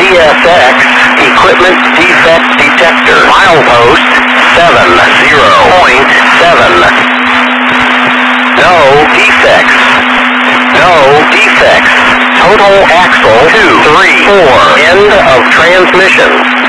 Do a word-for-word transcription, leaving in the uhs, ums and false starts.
C S X, equipment defect detector. Milepost seven zero point seven. No defects. No defects. Total axle two three four. End of transmission.